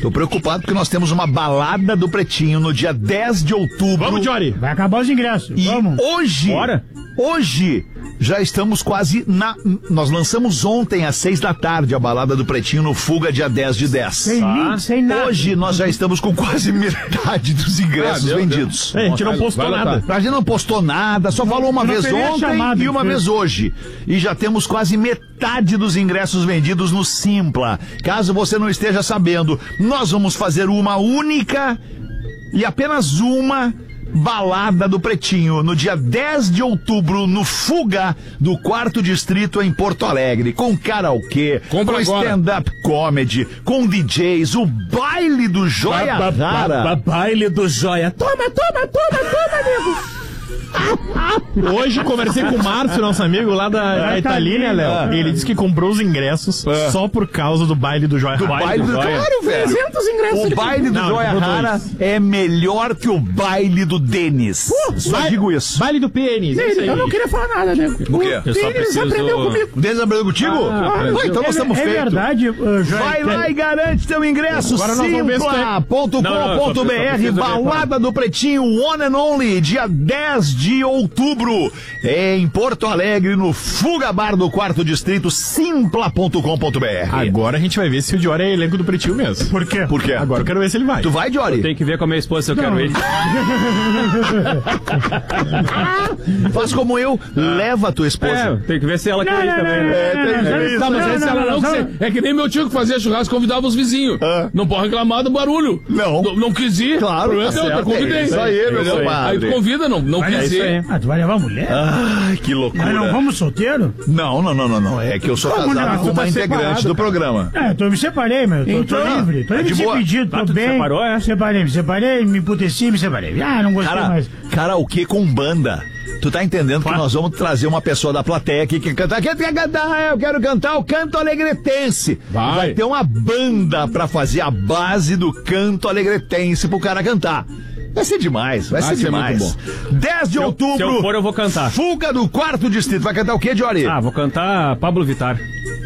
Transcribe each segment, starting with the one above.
Tô preocupado porque nós temos uma balada do Pretinho no dia 10 de outubro. Vamos, Jory. Vai acabar os ingressos. E Vamos. Hoje já estamos quase nós lançamos ontem às 6 da tarde a balada do Pretinho no Fuga dia 10 de 10. Sem link, sem nada. Hoje nós já estamos com quase metade dos ingressos vendidos. A gente não postou nada. A gente não postou nada, só falou uma vez ontem e uma vez hoje. E já temos quase metade dos ingressos vendidos no Simpla. Caso você não esteja sabendo, nós vamos fazer uma única e apenas uma balada do Pretinho no dia 10 de outubro no Fuga do 4º Distrito em Porto Alegre, com karaokê, com stand-up comedy, com DJs, o baile do Joia Rara. Baile do Joia. Toma, amigo. Hoje conversei com o Márcio, nosso amigo lá da Italínia, Léo. Ele disse que comprou os ingressos só por causa do baile do Joia Rara. Claro, velho. 300 ingressos. O baile do Joia Rara é melhor que o baile do Denis. Só digo isso. Baile do pênis. Eu não queria falar nada, né? O quê? O Denis aprendeu comigo. O Denis aprendeu contigo? Então nós estamos feitos. É verdade, Joia. Vai lá e garante teu ingresso. Simpla.com.br, balada do Pretinho, one and only, dia 10 de outubro, em Porto Alegre, no Fuga Bar do 4º Distrito, simpla.com.br. Agora a gente vai ver se o Jory é elenco do Pretinho mesmo. Por quê? Por quê? Agora eu quero ver se ele vai. Tu vai, Jory? Tem que ver com a minha esposa se eu quero ir. Faz como eu, leva a tua esposa. Tem que ver se ela quer ir também. É que nem meu tio que fazia churrasco, convidava os vizinhos. Não pode reclamar do barulho. Não quis ir. Claro, eu convidei. Isso aí, meu compadre. Aí tu convida, não quis ir. Tu vai levar a mulher? Ai, que loucura. Mas não vamos solteiro? Não. É que eu sou casado com uma integrante do programa. Eu me separei, meu. Tô livre. Tô livre de pedido, tô bem. Separou, é? Me separei, me emputeci, me separei. Não gostei mais. Karaokê com banda. Tu tá entendendo que nós vamos trazer uma pessoa da plateia aqui que canta. Quer cantar? Eu quero cantar o canto alegretense. Vai ter uma banda pra fazer a base do canto alegretense pro cara cantar. Vai ser demais, vai ser demais. Muito bom. 10 de outubro. Se eu for, eu vou cantar. Fuga do 4º Distrito. Vai cantar o quê, Jory? Vou cantar Pablo Vittar.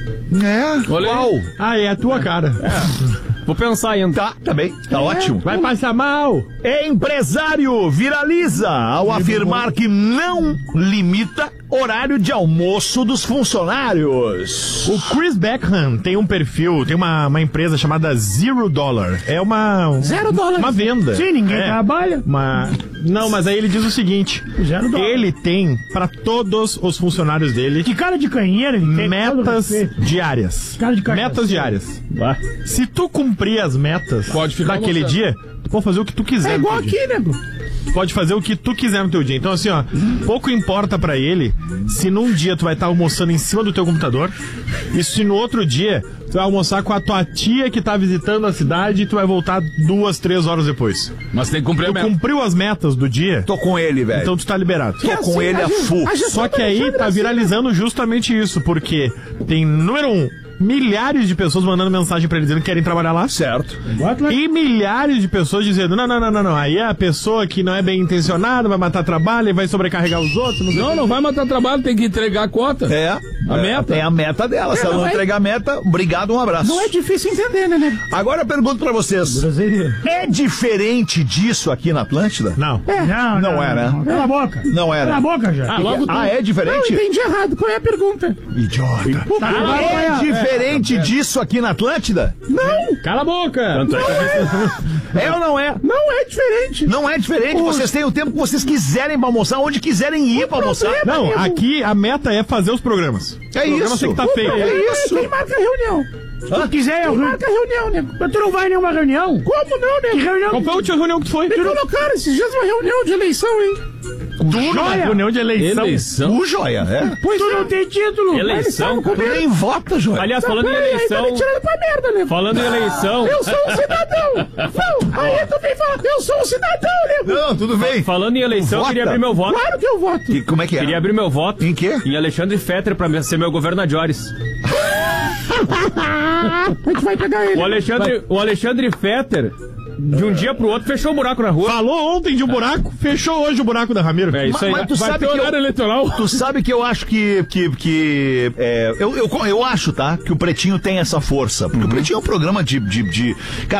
Qual? É a tua cara. Vou pensar ainda. Tá bem. Tá ótimo. Vai passar mal. Empresário viraliza ao afirmar que não limita horário de almoço dos funcionários. O Chris Beckham tem um perfil, tem uma empresa chamada $0. É uma... $0. Uma venda. Sim, ninguém trabalha. Não, mas aí ele diz o seguinte. $0. Ele tem pra todos os funcionários dele... Que cara de canheira ele tem. Metas diárias. Cara de metas diárias. Se tu cumprir as metas daquele dia, tu pode fazer o que tu quiser. É igual aqui, nego. Pode fazer o que tu quiser no teu dia. Então, assim, pouco importa pra ele se num dia tu vai estar almoçando em cima do teu computador e se no outro dia tu vai almoçar com a tua tia que tá visitando a cidade e tu vai voltar 2, 3 horas depois. Mas tem que cumprir a meta. Tu cumpriu as metas do dia? Tô com ele, velho. Então tu tá liberado. Tô com ele a full. Só que aí tá viralizando justamente isso, porque tem, número 1, milhares de pessoas mandando mensagem pra ele dizendo que querem trabalhar lá. Certo. E milhares de pessoas dizendo, não. Aí a pessoa que não é bem intencionada vai matar trabalho e vai sobrecarregar os outros. Não vai matar trabalho, tem que entregar a cota. A meta. É a meta dela. Se ela não entregar a meta, obrigado, um abraço. Não é difícil entender, né? Agora eu pergunto pra vocês. É diferente disso aqui na Atlântida? Não. Não é, né? Cala a boca. Não era. Cala a boca já. É diferente? Não, entendi errado. Qual é a pergunta? Idiota. É diferente disso aqui na Atlântida? Não. Cala a boca. É ou não é? Não é diferente. Não é diferente. Vocês têm o tempo que vocês quiserem pra almoçar, onde quiserem ir pra almoçar. Não, aqui a meta é fazer os programas. É isso. O programa tem que estar feito. É isso. Quem marca a reunião? Se quiser, marca a reunião, nego. Mas tu não vai em nenhuma reunião? Como não, nego? Que reunião? Qual foi a última reunião que tu foi? Me colocaram esses dias uma reunião de eleição, hein? Reunião de eleição. O Joia, Pois tu não tem título. Eleição? Tu nem vota, Joia. Aliás, falando em eleição... Aí tá me tirando pra merda, nego. Falando em eleição... Eu sou um cidadão. Não, aí tu vem falar, eu sou um cidadão, nego. Não, tudo bem. Falando em eleição, eu queria abrir meu voto. Claro que eu voto. Como é que é? Queria abrir meu voto. Em quê? Em Alexandre Fetter pra ser meu governadores. A gente vai pegar ele. O Alexandre Fetter, de um dia pro outro, fechou um buraco na rua. Falou ontem de um buraco, fechou hoje o buraco da Ramiro. É isso aí. Mas tu sabe que eleitoral. Tu sabe que eu acho eu acho, tá? Que o Pretinho tem essa força. Porque o Pretinho é um programa de cara,